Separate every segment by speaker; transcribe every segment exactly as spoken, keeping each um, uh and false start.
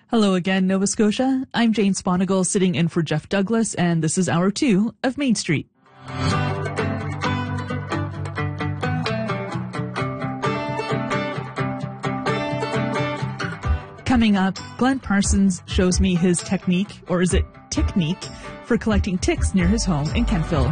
Speaker 1: Hello again, Nova Scotia. I'm Jane Sponigal sitting in for Jeff Douglas, and this is hour two of Main Street. Coming up, Glenn Parsons shows me his technique, or is it technique, for collecting ticks near his home in Kentville.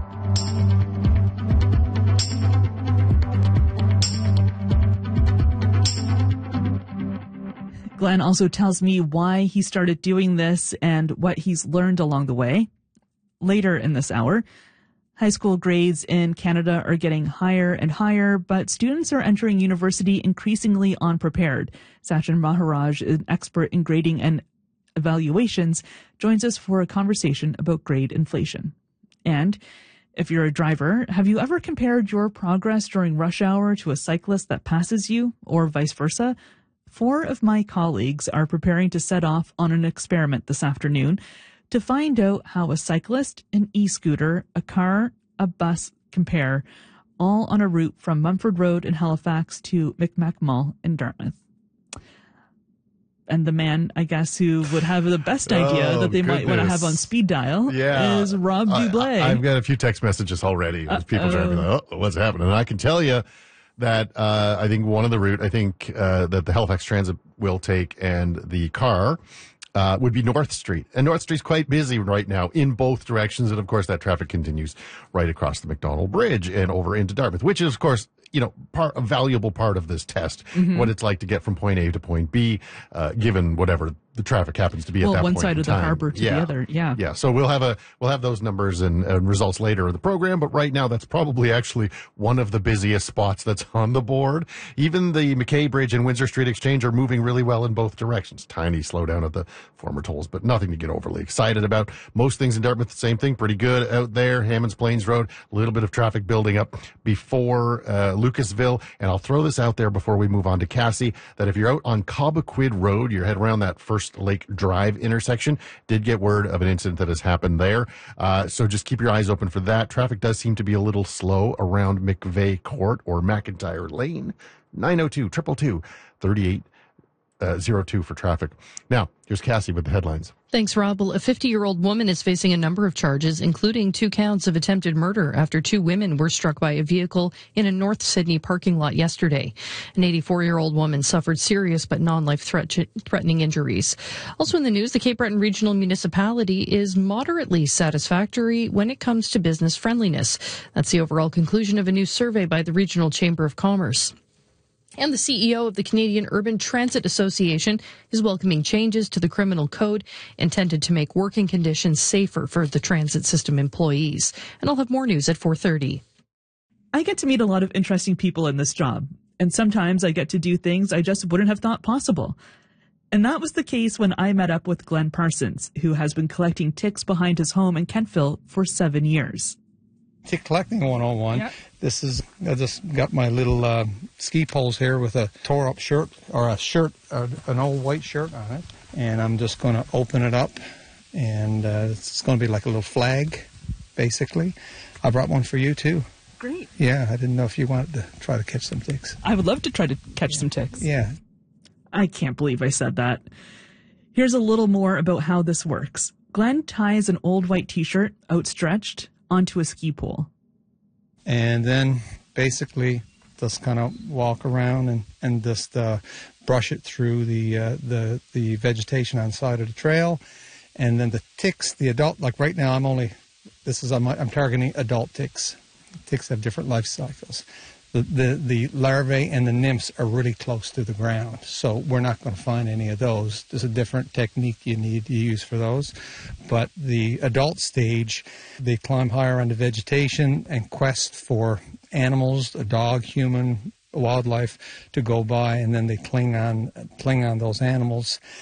Speaker 1: Glenn also tells me why he started doing this and what he's learned along the way. Later in this hour, high school grades in Canada are getting higher and higher, but students are entering university increasingly unprepared. Sachin Maharaj, an expert in grading and evaluations, joins us for a conversation about grade inflation. And if you're a driver, have you ever compared your progress during rush hour to a cyclist that passes you, or vice versa? Four of my colleagues are preparing to set off on an experiment this afternoon to find out how a cyclist, an e-scooter, a car, a bus compare, all on a route from Mumford Road in Halifax to Micmac Mall in Dartmouth. And the man, I guess, who would have the best idea
Speaker 2: oh,
Speaker 1: that they
Speaker 2: goodness.
Speaker 1: might want to have on speed dial
Speaker 2: yeah.
Speaker 1: is Rob
Speaker 2: I,
Speaker 1: Dublé.
Speaker 2: I, I've got a few text messages already with people
Speaker 1: Uh-oh.
Speaker 2: driving like, oh, what's happening? And I can tell you that uh, I think one of the route, I think uh, that the Halifax Transit will take and the car uh, would be North Street. And North Street's quite busy right now in both directions. And, of course, that traffic continues right across the McDonald Bridge and over into Dartmouth, which is, of course, you know, part, a valuable part of this test, mm-hmm. what it's like to get from point A to point B, uh, given whatever the traffic happens to be
Speaker 1: well,
Speaker 2: at that
Speaker 1: one
Speaker 2: point
Speaker 1: side
Speaker 2: in
Speaker 1: of
Speaker 2: time.
Speaker 1: the harbor to
Speaker 2: yeah.
Speaker 1: the other. Yeah.
Speaker 2: Yeah. So we'll have a, we'll have those numbers and, and results later in the program. But right now, that's probably actually one of the busiest spots that's on the board. Even the McKay Bridge and Windsor Street Exchange are moving really well in both directions. Tiny slowdown at the former tolls, but nothing to get overly excited about. Most things in Dartmouth, the same thing. Pretty good out there. Hammonds Plains Road, a little bit of traffic building up before, uh, Lucasville. And I'll throw this out there before we move on to Cassie, that if you're out on Cobequid Road, you're heading around that First Lake Drive intersection, did get word of an incident that has happened there. Uh, so just keep your eyes open for that. Traffic does seem to be a little slow around McVeigh Court or McIntyre Lane. nine oh two, two two two, thirty-eight oh two for traffic. Now, here's Cassie with the headlines.
Speaker 3: Thanks, Rob. Well, a fifty-year-old woman is facing a number of charges, including two counts of attempted murder after two women were struck by a vehicle in a North Sydney parking lot yesterday. An eighty-four-year-old woman suffered serious but non-life-threatening injuries. Also in the news, the Cape Breton Regional Municipality is moderately satisfactory when it comes to business friendliness. That's the overall conclusion of a new survey by the Regional Chamber of Commerce. And the C E O of the Canadian Urban Transit Association is welcoming changes to the criminal code intended to make working conditions safer for the transit system employees. And I'll have more news at four thirty.
Speaker 1: I get to meet a lot of interesting people in this job, and sometimes I get to do things I just wouldn't have thought possible. And that was the case when I met up with Glenn Parsons, who has been collecting ticks behind his home in Kentville for seven years.
Speaker 4: Tick collecting one oh one. Yep. This is, I just got my little uh, ski poles here with a tore up shirt, or a shirt, uh, an old white shirt on it. And I'm just going to open it up, and uh, it's going to be like a little flag, basically. I brought one for you, too.
Speaker 1: Great.
Speaker 4: Yeah, I didn't know if you wanted to try to catch some ticks.
Speaker 1: I would love to try to catch some ticks.
Speaker 4: Yeah.
Speaker 1: I can't believe I said that. Here's a little more about how this works. Glenn ties an old white t-shirt, outstretched, onto a ski pole.
Speaker 4: And then basically just kind of walk around and, and just uh, brush it through the, uh, the the vegetation on the side of the trail. And then the ticks, the adult, like right now I'm only, this is, I'm, I'm targeting adult ticks. Ticks have different life cycles. The, the, the larvae and the nymphs are really close to the ground, so we're not going to find any of those. There's a different technique you need to use for those. But the adult stage, they climb higher on the vegetation and quest for animals, a dog, human, wildlife to go by, and then they cling on cling on those animals.